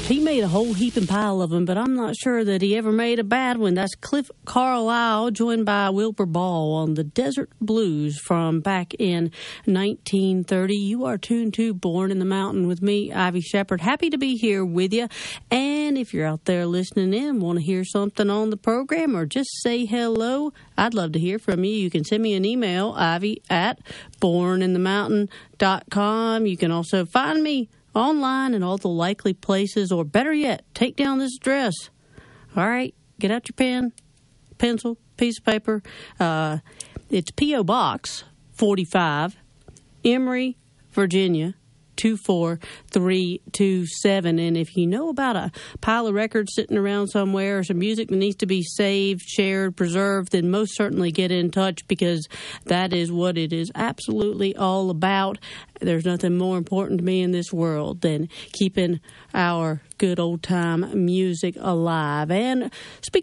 He made a whole heaping pile of them, but I'm not sure that he ever made a bad one. That's Cliff Carlisle, joined by Wilbur Ball on the Desert Blues from back in 1930. You are tuned to Born in the Mountain with me, Ivy Shepard. Happy to be here with you. And if you're out there listening in, want to hear something on the program or just say hello, I'd love to hear from you. You can send me an email, ivy@borninthemountain.com. You can also find me online in all the likely places, or better yet, take down this address. All right, get out your pen, pencil, piece of paper. It's P.O. Box 45, Emory, Virginia 24327. And if you know about a pile of records sitting around somewhere or some music that needs to be saved, shared, preserved, then most certainly get in touch, because that is what it is absolutely all about. There's nothing more important to me in this world than keeping our good old time music alive. And speaking